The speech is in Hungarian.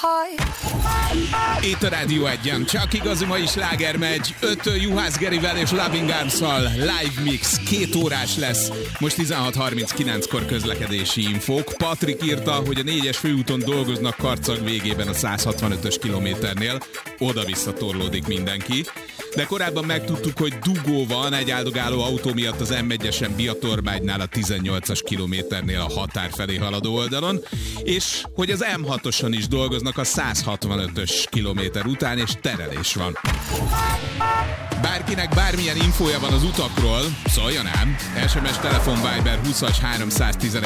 Itt a Rádió 1-en csak igazi mai sláger megy. 5 Juhász Gerivel és Loving Arms-szal live mix, 2 órás lesz. Most 16:39-kor közlekedési infók. Patrik írta, hogy a 4-es főúton dolgoznak Karcag végében a 165-ös kilométernél. Oda-vissza torlódik mindenki. De korábban megtudtuk, hogy dugó van egy áldogáló autó miatt az M1-esen Biatorbágynál a 18-as kilométernél a határ felé haladó oldalon, és hogy az M6-oson is dolgoznak a 165-ös kilométer után, és terelés van. Bárkinek bármilyen infója van az utakról, szóljon ám! SMS, telefon, Viber 20 311